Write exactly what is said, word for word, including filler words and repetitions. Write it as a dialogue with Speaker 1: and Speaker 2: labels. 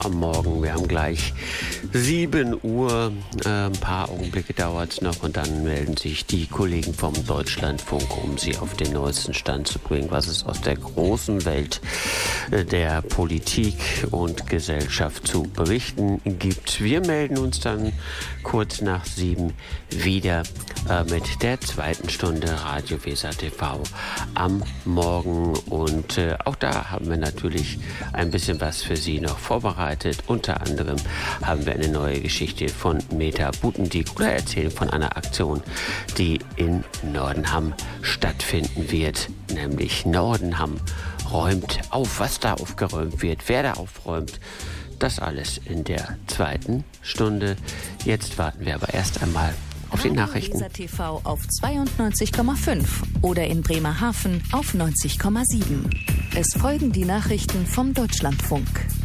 Speaker 1: am Morgen. Wir haben gleich sieben Uhr. Äh, ein paar Augenblicke dauert es noch und dann melden sich die Kollegen vom Deutschlandfunk, um Sie auf den neuesten Stand zu bringen, was es aus der großen Welt äh, der Politik und Gesellschaft zu berichten gibt. Wir melden uns dann kurz nach sieben wieder äh, mit der zweiten Stunde Radio Weser T V am Morgen. Und äh, auch da haben wir natürlich ein bisschen was für Sie noch vorbereitet. Unter anderem haben wir eine neue Geschichte von Meta Butendieck oder erzählen von einer Aktion, die in Nordenham stattfinden wird. Nämlich Nordenham räumt auf. Was da aufgeräumt wird, wer da aufräumt, das alles in der zweiten Stunde. Jetzt warten wir aber erst einmal auf die Nachrichten.
Speaker 2: Weser T V auf zweiundneunzig Komma fünf oder in Bremerhaven auf neunzig Komma sieben. Es folgen die Nachrichten vom Deutschlandfunk.